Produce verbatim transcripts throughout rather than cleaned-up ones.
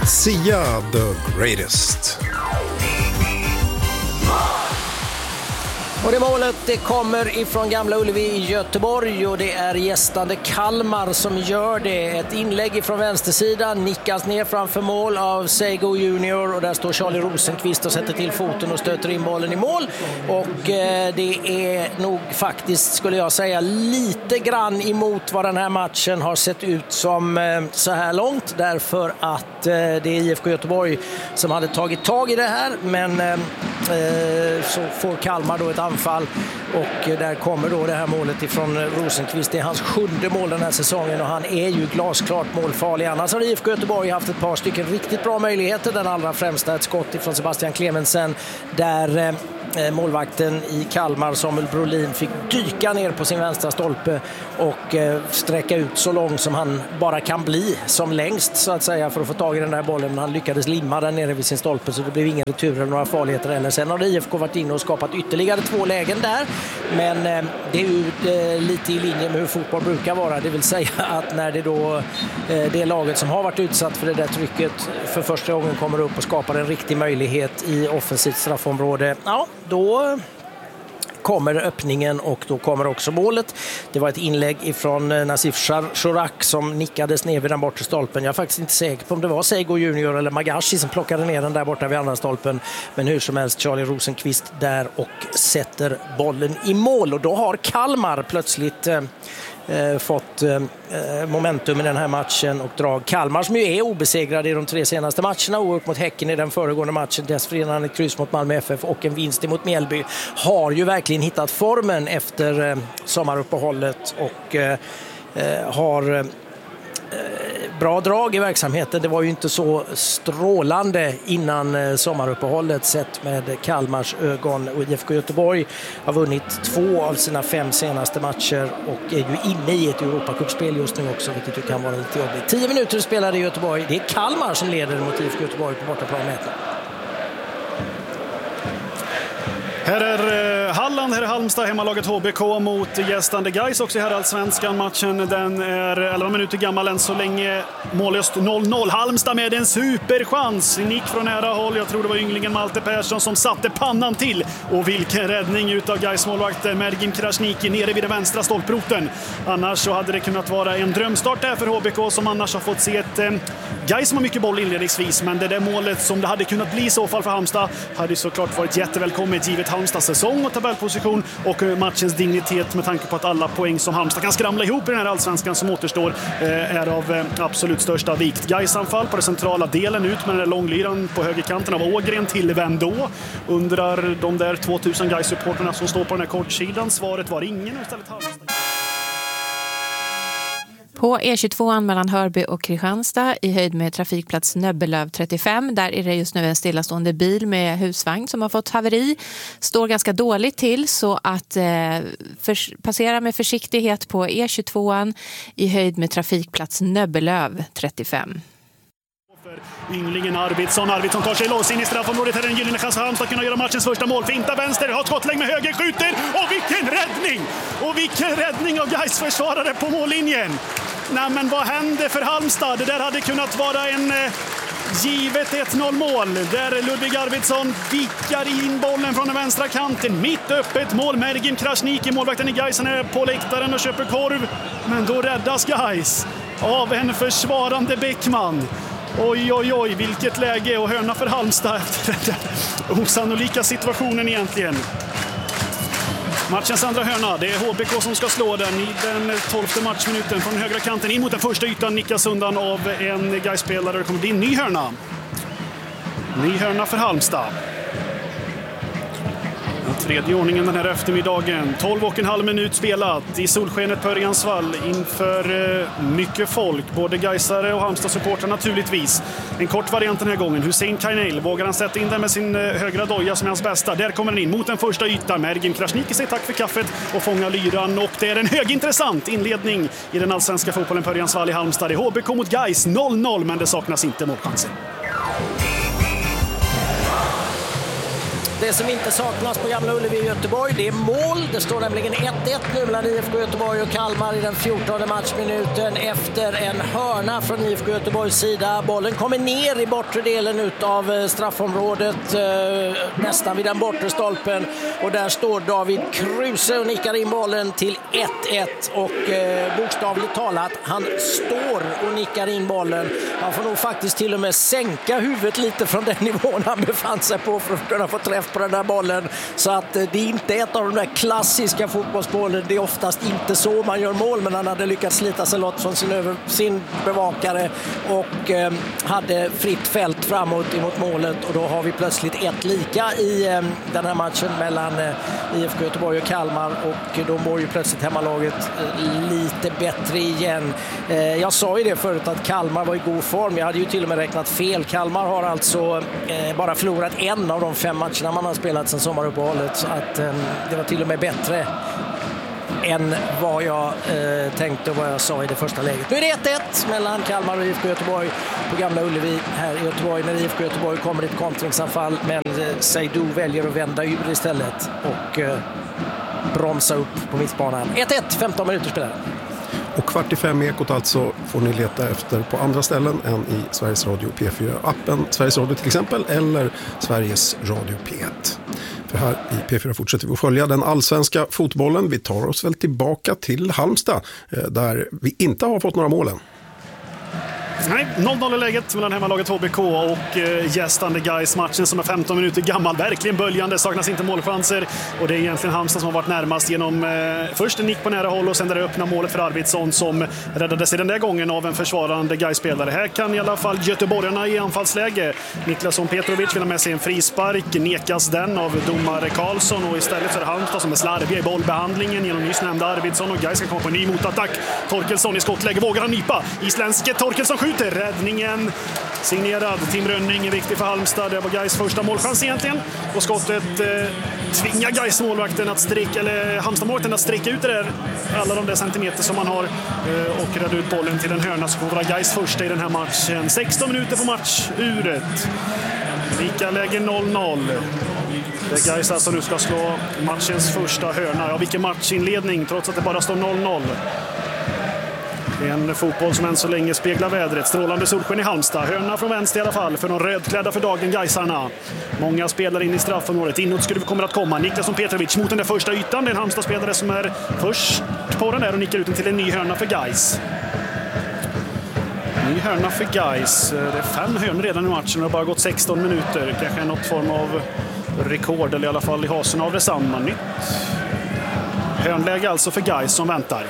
Sia the Greatest. Och det målet det kommer ifrån Gamla Ullevi i Göteborg och det är gästande Kalmar som gör det. Ett inlägg ifrån vänstersidan, nickas ner framför mål av Seigo Junior och där står Charlie Rosenqvist och sätter till foten och stöter in bollen i mål. Och eh, det är nog faktiskt, skulle jag säga, lite grann emot vad den här matchen har sett ut som eh, så här långt, därför att eh, det är I F K Göteborg som hade tagit tag i det här, men eh, eh, så får Kalmar då ett anfall och där kommer då det här målet ifrån Rosenqvist. Det är hans sjunde mål den här säsongen och han är ju glasklart målfarlig. Annars har I F K Göteborg haft ett par stycken riktigt bra möjligheter. Den allra främsta ett skott ifrån Sebastian Clemensen där eh, målvakten i Kalmar Samuel Brolin fick dyka ner på sin vänstra stolpe och eh, sträcka ut så långt som han bara kan bli, som längst så att säga, för att få tag i den där bollen. Men han lyckades limma den nere vid sin stolpe så det blev ingen retur eller några farligheter heller. Sen har I F K varit inne och skapat ytterligare två lägen där, men eh, det är ju eh, lite i linje med hur fotboll brukar vara, det vill säga att när det då eh, det laget som har varit utsatt för det där trycket för första gången kommer upp och skapar en riktig möjlighet i offensivt straffområde, ja, då kommer öppningen och då kommer också målet. Det var ett inlägg ifrån Nasif Shorak som nickades ner vid den bortre stolpen. Jag är faktiskt inte säker på om det var Seigo Junior eller Magashi som plockade ner den där borta vid andra stolpen. Men hur som helst, Charlie Rosenqvist där och sätter bollen i mål. Och då har Kalmar plötsligt eh, fått eh, momentum i den här matchen och drag. Kalmar som ju är obesegrade i de tre senaste matcherna, oerhört mot Häcken i den föregående matchen, dessförinnan ett kryss mot Malmö F F och en vinst mot Mjällby, har ju verkligen hittat formen efter eh, sommaruppehållet och eh, har eh, bra drag i verksamheten. Det var ju inte så strålande innan sommaruppehållet sett med Kalmars ögon, och I F K Göteborg har vunnit två av sina fem senaste matcher och är ju inne i ett Europacupspel just nu också, vilket ju kan vara lite jobbigt. Tio minuter spelade i Göteborg. Det är Kalmar som leder mot I F K Göteborg på bortaplan. Här är eh, Halland, här är Halmstad, hemmalaget H B K mot gästande Gais också i herrallsvenskan. Matchen den är elva minuter gammal än så länge, mållöst noll noll. Halmstad med en superchans, nick från nära håll, jag tror det var ynglingen Malte Persson som satte pannan till. Och vilken räddning utav Gais målvakt Mergim Krasniqi nere vid den vänstra stolproten. Annars så hade det kunnat vara en drömstart där för H B K, som annars har fått se ett eh, Gais som har mycket boll inledningsvis, men det där målet som det hade kunnat bli i så fall för Halmstad hade såklart varit jättevälkommet givet Halmstads säsong och tabellposition och matchens dignitet, med tanke på att alla poäng som Halmstad kan skramla ihop i den här allsvenskan som återstår eh, är av eh, absolut största vikt. Gais anfall på den centrala delen ut med den där långlyran på högerkanten av Ågren, till vem då? Undrar de där tvåtusen Gais-supporterna som står på den här kortsidan. Svaret var ingen, istället Halmstad. På E tjugotvå mellan Hörby och Kristianstad i höjd med trafikplats Nöbbelöv trettiofem. Där är det just nu en stillastående bil med husvagn som har fått haveri. Står ganska dåligt till, så att eh, för, passera med försiktighet på E tjugotvå i höjd med trafikplats Nöbbelöv trettiofem. Ynglingen Arvidsson, Arvidsson tar sig loss in i straffområdet. Här är en gyllene chans för Halmstad att kunna göra matchens första mål. Finta vänster, har skottlängd med höger, skjuter, och vilken räddning! Och vilken räddning av Gais försvarare på mållinjen. Nej, men vad hände för Halmstad? Det där hade kunnat vara en eh, givet ett noll mål. Där Ludvig Arvidsson vickar in bollen från den vänstra kanten. Mitt öppet mål. Mergim Krasniqi, målvakten i Gais, är på läktaren och köper korv. Men då räddas Gais av en försvarande Bäckman. Oj, oj, oj, vilket läge, och hörna för Halmstad efter den osannolika situationen egentligen. Matchens andra hörna, det är H B K som ska slå den i den tolfte matchminuten från högra kanten in mot den första ytan, nickas undan av en Gais-spelare. Det kommer bli en ny hörna. Ny hörna för Halmstad. Den tredje ordningen den här eftermiddagen. tolv och en halv minut spelat i solskenet på Örjansvall inför eh, mycket folk. Både Gaisare och Halmstad-supportrar naturligtvis. En kort variant den här gången. Hussein Kainel, vågar han sätta in den med sin eh, högra doja som är hans bästa. Där kommer den in mot den första ytan. Mergim Krasniqi säger tack för kaffet och fångar lyran. Och det är en högintressant inledning i den allsvenska fotbollen på Örjansvall i Halmstad. Det är H B K mot Gais, noll noll, men det saknas inte målchanser. Det som inte saknas på Gamla Ullevi i Göteborg, det är mål. Det står nämligen ett ett nu mellan I F K Göteborg och Kalmar i den fjortonde matchminuten efter en hörna från I F K Göteborgs sida. Bollen kommer ner i bortre delen av straffområdet, nästan vid den bortre stolpen. Och där står David Kruse och nickar in bollen till ett ett. Och eh, bokstavligt talat, han står och nickar in bollen. Han får nog faktiskt till och med sänka huvudet lite från den nivån han befann sig på för att kunna få träff på den där bollen. Så att eh, det är inte ett av de där klassiska fotbollsbollen. Det är oftast inte så man gör mål, men han hade lyckats slita sig lott från sin, över, sin bevakare och eh, hade fritt fält framåt emot målet. Och då har vi plötsligt ett lika i eh, den här matchen mellan eh, I F K Göteborg och Kalmar, och då mår ju plötsligt hemmalaget eh, lite bättre igen. Eh, jag sa ju det förut att Kalmar var i god form. Jag hade ju till och med räknat fel. Kalmar har alltså eh, bara förlorat en av de fem matcherna man har spelat sedan sommaruppehållet, så att eh, det var till och med bättre än vad jag eh, tänkte och vad jag sa i det första läget. Nu är det ett ett mellan Kalmar och I F K Göteborg på Gamla Ullevi här i Göteborg, när I F K Göteborg kommer i ett kontringsanfall, men eh, Seydou väljer att vända ur istället och eh, bromsa upp på mittbanan. ett ett, femton minuter spelare. Och kvart i fem ekot alltså får ni leta efter på andra ställen än i Sveriges Radio P fyra-appen. Sveriges Radio till exempel, eller Sveriges Radio P ett. För här i P fyra fortsätter vi att följa den allsvenska fotbollen. Vi tar oss väl tillbaka till Halmstad, där vi inte har fått några målen. Nej, noll noll i läget mellan hemmalaget H B K och eh, gästande Gais. Matchen som är femton minuter gammal, verkligen böljande, saknas inte målchanser, och det är egentligen Halmstad som har varit närmast genom eh, först en nick på nära håll och sen där det öppna målet för Arvidsson, som räddades i den där gången av en försvarande Gais-spelare. Här kan i alla fall göteborgarna i anfallsläge. Niklasson Petrovic vill ha med sig en frispark, nekas den av domare Karlsson, och istället så är det Halmstad som är slarviga i bollbehandlingen genom nyss nämnda Arvidsson, och Gais ska komma på en ny motattack. Torkelsson i skottläge, vågar han nypa. Isländske Torkelsson skjuter. Räddningen signerad Tim Rönning är viktig för Halmstad. Det var Gais första målchans egentligen, och skottet eh, tvingar Gais målvakten att sträcka, eller Halmstad-målvakten att sträcka ut det där, alla de där centimeter som man har, eh, och rädda ut bollen till en hörna som kommer vara Gais första i den här matchen. sexton minuter på matchuret. Lika läge noll noll. Det Gais alltså nu ska slå matchens första hörna. Ja, vilken matchinledning, trots att det bara står noll noll. Det är en fotboll som än så länge speglar vädret. Strålande solsken i Halmstad. Hörna från vänster i alla fall för de rödklädda för dagen Gaisarna. Många spelare in i straffområdet. Inåt skulle vi kommer att komma. Niklasson Petrovic mot den där första ytan. Det är en Halmstad-spelare som är först på den där och nickar ut den till en ny hörna för Gais. Ny hörna för Gais. Det är fem hörnor redan i matchen och det har bara gått sexton minuter. Kanske något form av rekord, eller i alla fall i hasen av detsamma. Nytt hörnläge alltså för Gais som väntar.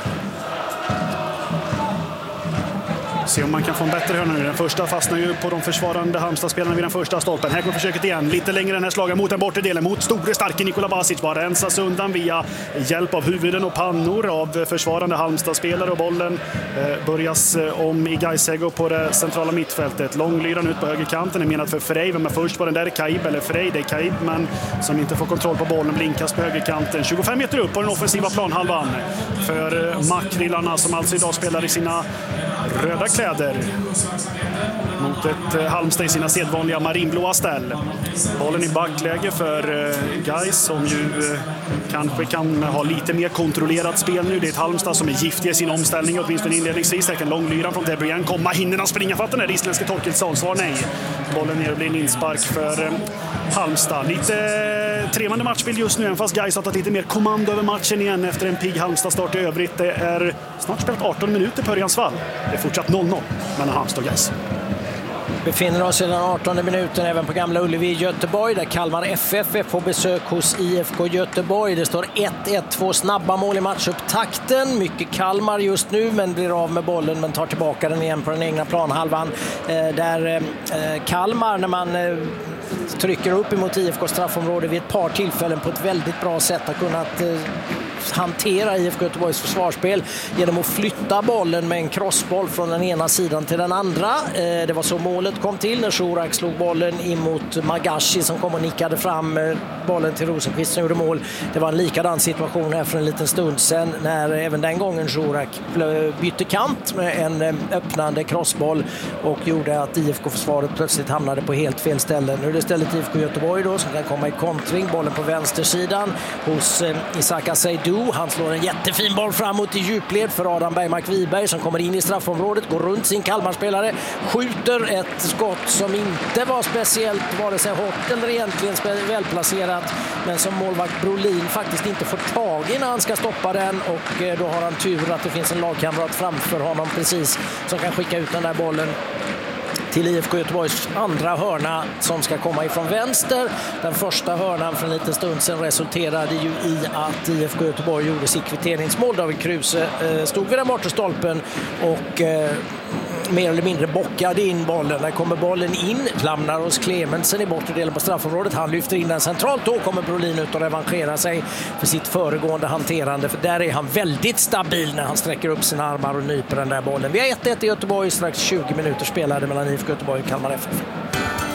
Se om man kan få en bättre hörna nu. Den första fastnar ju på de försvarande Halmstad-spelarna vid den första stolpen. Här går försöket igen. Lite längre den här slagen mot den bortre delen. Mot store starke Nikola Basic. Bara rensas undan via hjälp av huvuden och pannor av försvarande Halmstad-spelare. Och bollen eh, börjas eh, om i Gaisego på det centrala mittfältet. Långlyran ut på högerkanten är menat för Frej. Men först var den där Kaib, eller Frej, det är Kaib, men som inte får kontroll på bollen. Blinkas på högerkanten. tjugofem meter upp på den offensiva planhalvan för eh, Makrillarna, som alltså idag spelar i sina röda kläder mot ett Halmstad i sina sedvanliga marinblåa ställ. Bollen i backläge för eh, Gais, som ju eh, kanske kan ha lite mer kontrollerat spel nu. Det är ett Halmstad som är giftiga i sin omställning, åtminstone inledningsvis. Här kan långlyran från Debrian komma. Hinner han springa för att den är isländske Torkelsson? Svar nej. Bollen ner och blir en inspark för eh, Halmstad. Lite eh, trevande matchbild just nu, fast Gais har tagit lite mer kommando över matchen igen efter en pigg Halmstad-start i övrigt. Det är snart spelat arton minuter på Örjansvall. Det är fortsatt noll noll mellan Halmstad och Gais. Befinner oss i den artonde minuten även på Gamla Ullevi i Göteborg, där Kalmar F F är på besök hos I F K Göteborg. Det står ett ett, två snabba mål i matchupptakten. Mycket Kalmar just nu, men blir av med bollen men tar tillbaka den igen på den egna planhalvan. Eh, där eh, Kalmar, när man eh, trycker upp emot I F K straffområde vid ett par tillfällen på ett väldigt bra sätt, har kunnat eh, att hantera I F K Göteborgs försvarsspel genom att flytta bollen med en crossboll från den ena sidan till den andra. Det var så målet kom till när Shurak slog bollen emot Magashi som kom och nickade fram bollen till Rosenqvist som gjorde mål. Det var en likadan situation här för en liten stund sedan när även den gången Shurak bytte kant med en öppnande crossboll och gjorde att I F K-försvaret plötsligt hamnade på helt fel ställe. Nu är det istället I F K Göteborg då som kan komma i kontring. Bollen på vänstersidan hos eh, Isaka Seydou. Han slår en jättefin boll framåt i djupled för Adam Bergmark Wiberg som kommer in i straffområdet, går runt sin Kalmarspelare, skjuter ett skott som inte var speciellt vare sig hårt eller egentligen välplacerat, men som målvakt Brolin faktiskt inte får tag i när han ska stoppa den, och eh, då har han tur att det finns en lagkamrat framför honom precis som kan skicka ut den där bollen till I F K Göteborgs andra hörna som ska komma ifrån vänster. Den första hörnan för en liten stund sedan resulterade ju i att I F K Göteborg gjorde sitt kvitteringsmål. David Kruse eh, stod vid den bortre stolpen och eh, mer eller mindre bockade in bollen. Där kommer bollen in, lämnar hos Clemensen i bortre delen på straffområdet. Han lyfter in den centralt. Då kommer Brolin ut och revanscherar sig för sitt föregående hanterande. För där är han väldigt stabil när han sträcker upp sina armar och nyper den där bollen. Vi har ett ett i Göteborg, strax tjugo minuter spelade mellan I F K Göteborg och Kalmar F F.